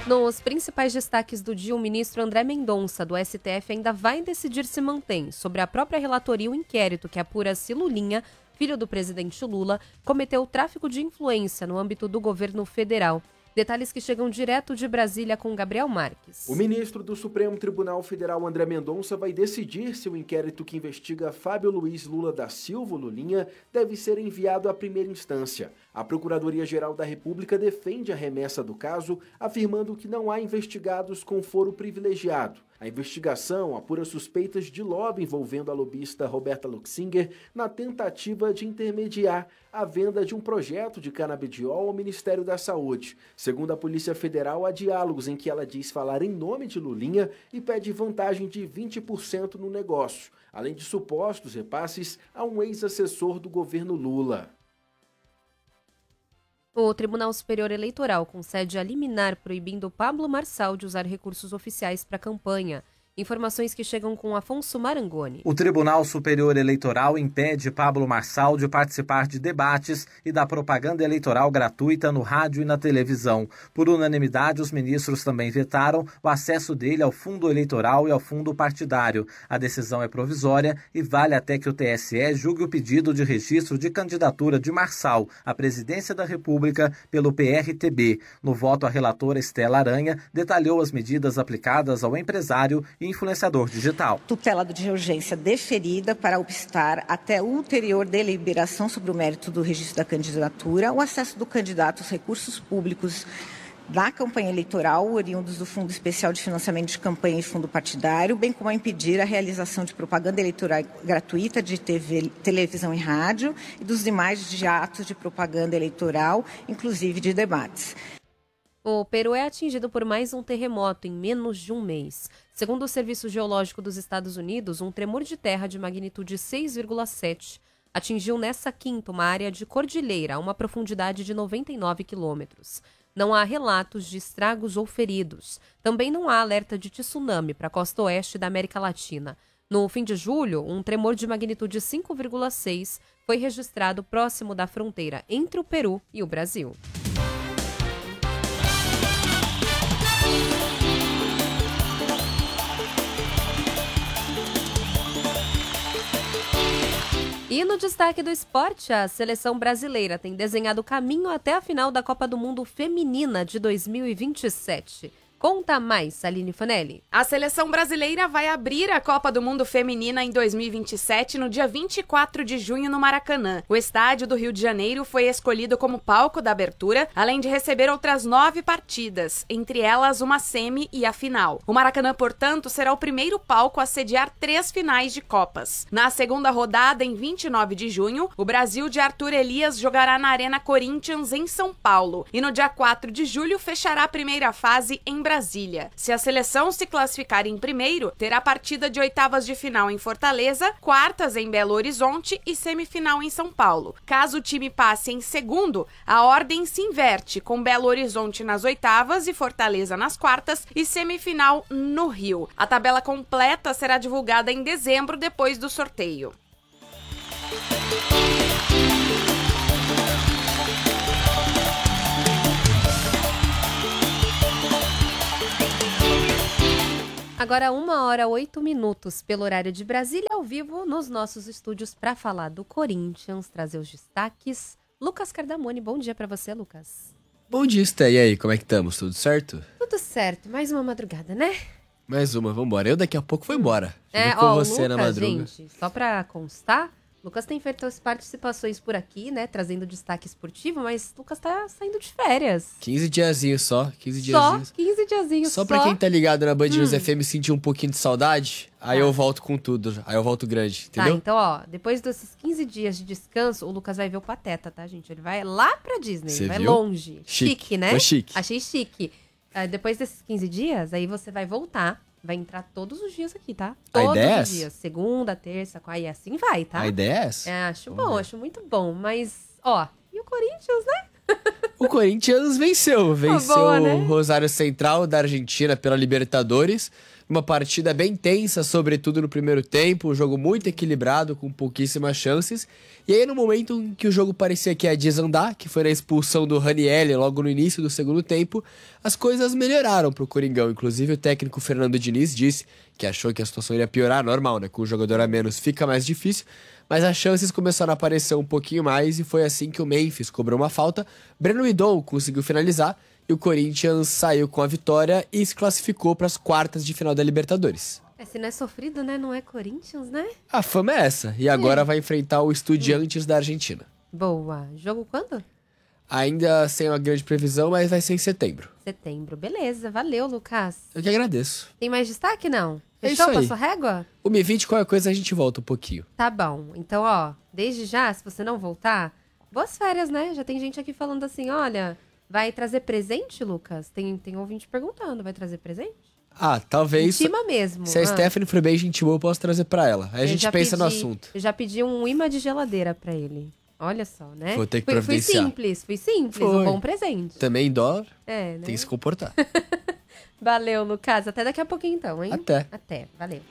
Nos principais destaques do dia, o ministro André Mendonça, do STF, ainda vai decidir se mantém sobre a própria relatoria o inquérito que apura se Lulinha, filho do presidente Lula, cometeu tráfico de influência no âmbito do governo federal. Detalhes que chegam direto de Brasília com Gabriel Marques. O ministro do Supremo Tribunal Federal, André Mendonça, vai decidir se o inquérito que investiga Fábio Luiz Lula da Silva, Lulinha, deve ser enviado à primeira instância. A Procuradoria-Geral da República defende a remessa do caso, afirmando que não há investigados com foro privilegiado. A investigação apura suspeitas de lobby envolvendo a lobista Roberta Luxinger na tentativa de intermediar a venda de um projeto de canabidiol ao Ministério da Saúde. Segundo a Polícia Federal, há diálogos em que ela diz falar em nome de Lulinha e pede vantagem de 20% no negócio, além de supostos repasses a um ex-assessor do governo Lula. O Tribunal Superior Eleitoral concede a liminar proibindo Pablo Marçal de usar recursos oficiais para a campanha. Informações que chegam com Afonso Marangoni. O Tribunal Superior Eleitoral impede Pablo Marçal de participar de debates e da propaganda eleitoral gratuita no rádio e na televisão. Por unanimidade, os ministros também vetaram o acesso dele ao fundo eleitoral e ao fundo partidário. A decisão é provisória e vale até que o TSE julgue o pedido de registro de candidatura de Marçal à presidência da República pelo PRTB. No voto, a relatora Estela Aranha detalhou as medidas aplicadas ao empresário e influenciador digital. Tutela de urgência deferida para obstar até ulterior deliberação sobre o mérito do registro da candidatura, o acesso do candidato aos recursos públicos da campanha eleitoral, oriundos do Fundo Especial de Financiamento de Campanha e Fundo Partidário, bem como a impedir a realização de propaganda eleitoral gratuita de TV, televisão e rádio e dos demais de atos de propaganda eleitoral, inclusive de debates. O Peru é atingido por mais um terremoto em menos de um mês. Segundo o Serviço Geológico dos Estados Unidos, um tremor de terra de magnitude 6,7 atingiu nessa quinta uma área de cordilheira a uma profundidade de 99 quilômetros. Não há relatos de estragos ou feridos. Também não há alerta de tsunami para a costa oeste da América Latina. No fim de julho, um tremor de magnitude 5,6 foi registrado próximo da fronteira entre o Peru e o Brasil. E no destaque do esporte, a seleção brasileira tem desenhado o caminho até a final da Copa do Mundo Feminina de 2027. Conta mais, Aline Fanelli. A seleção brasileira vai abrir a Copa do Mundo Feminina em 2027, no dia 24 de junho, no Maracanã. O estádio do Rio de Janeiro foi escolhido como palco da abertura, além de receber outras 9 partidas, entre elas uma semi e a final. O Maracanã, portanto, será o primeiro palco a sediar 3 finais de Copas. Na segunda rodada, em 29 de junho, o Brasil de Arthur Elias jogará na Arena Corinthians, em São Paulo. E no dia 4 de julho, fechará a primeira fase em Brasília. Se a seleção se classificar em primeiro, terá partida de oitavas de final em Fortaleza, quartas em Belo Horizonte e semifinal em São Paulo. Caso o time passe em segundo, a ordem se inverte, com Belo Horizonte nas oitavas e Fortaleza nas quartas e semifinal no Rio. A tabela completa será divulgada em dezembro, depois do sorteio. Agora 1h08 pelo horário de Brasília, ao vivo nos nossos estúdios para falar do Corinthians, trazer os destaques. Lucas Cardamone, bom dia para você, Lucas. Bom dia, Sté. E aí, como é que estamos? Tudo certo? Tudo certo, mais uma madrugada, né? Mais uma, vambora. Eu daqui a pouco vou embora. Fico com você Lucas, na madruga. Gente, só para constar, Lucas tem feito as participações por aqui, né, trazendo destaque esportivo, mas Lucas tá saindo de férias. 15 diazinhos só, 15 Só diazinhos. 15 diazinhos Só pra quem tá ligado na Band News FM sentir um pouquinho de saudade, aí Tá. eu volto com tudo, aí eu volto grande, Tá, entendeu? então, ó, depois desses 15 dias de descanso, o Lucas vai ver o Pateta, tá, gente? Ele vai lá pra Disney, Cê ele vai viu? longe. Chique, né? Foi chique. Achei chique. Depois desses 15 dias, aí você vai voltar, vai entrar todos os dias aqui, tá? A Todos ideia é os essa? dias. Segunda, terça, quarta, e assim vai, tá? A ideia é essa? Acho bom, acho muito bom. Mas, ó, e o Corinthians, né? O Corinthians venceu boa, né? o Rosário Central da Argentina pela Libertadores. Uma partida bem tensa, sobretudo no primeiro tempo, um jogo muito equilibrado, com pouquíssimas chances. E aí, no momento em que o jogo parecia que ia desandar, que foi na expulsão do Ranieri logo no início do segundo tempo, as coisas melhoraram pro Coringão. Inclusive, o técnico Fernando Diniz disse que achou que a situação iria piorar, normal, né? Com o jogador a menos fica mais difícil, mas as chances começaram a aparecer um pouquinho mais e foi assim que o Memphis cobrou uma falta. Breno Idol conseguiu finalizar e o Corinthians saiu com a vitória e se classificou para as quartas de final da Libertadores. Se não é sofrido, né? Não é Corinthians, né? A fama é essa. E agora vai enfrentar o Estudiantes da Argentina. Boa. Jogo quando? Ainda sem uma grande previsão, mas vai ser em setembro. Setembro. Beleza. Valeu, Lucas. Eu que agradeço. Tem mais destaque, não? É Fechou? isso aí. Passou régua? O Me20, qualquer coisa, a gente volta um pouquinho. Tá bom. Então, ó, desde já, se você não voltar, boas férias, né? Já tem gente aqui falando assim, olha, vai trazer presente, Lucas? Tem ouvinte perguntando, vai trazer presente? Ah, talvez... Em cima mesmo. Se a Stephanie for bem gente boa, eu posso trazer pra ela. Aí a gente pensa no assunto. Eu já pedi um imã de geladeira pra ele. Olha só, né? Vou ter que providenciar. Fui simples, um bom presente. Também dólar, né? tem que se comportar. Valeu, Lucas. Até daqui a pouquinho então, hein? Até. Valeu.